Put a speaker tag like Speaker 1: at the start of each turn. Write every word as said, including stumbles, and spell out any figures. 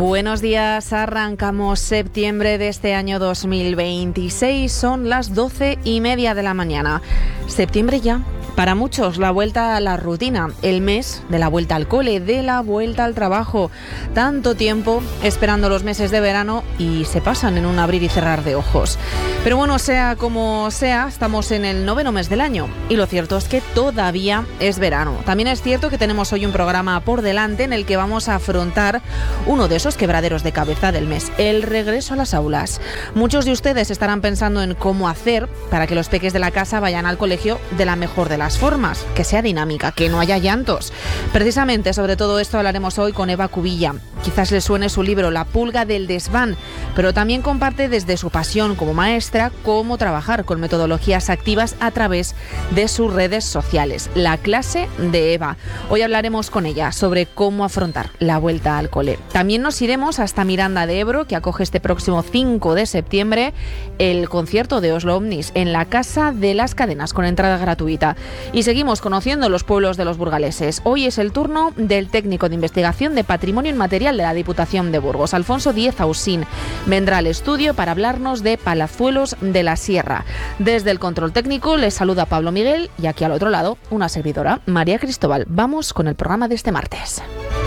Speaker 1: Buenos días, arrancamos septiembre de este año dos mil veintiséis, son las doce y media de la mañana. Septiembre ya. Para muchos, la vuelta a la rutina, el mes de la vuelta al cole, de la vuelta al trabajo. Tanto tiempo esperando los meses de verano y se pasan en un abrir y cerrar de ojos. Pero bueno, sea como sea, estamos en el noveno mes del año y lo cierto es que todavía es verano. También es cierto que tenemos hoy un programa por delante en el que vamos a afrontar uno de esos quebraderos de cabeza del mes, el regreso a las aulas. Muchos de ustedes estarán pensando en cómo hacer para que los peques de la casa vayan al colegio de la mejor de las formas, que sea dinámica, que no haya llantos. Precisamente sobre todo esto hablaremos hoy con Eva Cubilla. Quizás les suene su libro La pulga del desván, pero también comparte desde su pasión como maestra cómo trabajar con metodologías activas a través de sus redes sociales. La clase de Eva. Hoy hablaremos con ella sobre cómo afrontar la vuelta al cole. También nos iremos hasta Miranda de Ebro, que acoge este próximo cinco de septiembre el concierto de Oslo Omnis en la Casa de las Cadenas con entrada gratuita. Y seguimos conociendo los pueblos de los burgaleses. Hoy es el turno del técnico de investigación de Patrimonio Inmaterial de la Diputación de Burgos, Alfonso Díez Ausín. Vendrá al estudio para hablarnos de Palazuelos de la Sierra. Desde el control técnico les saluda Pablo Miguel y aquí al otro lado una servidora, María Cristóbal. Vamos con el programa de este martes.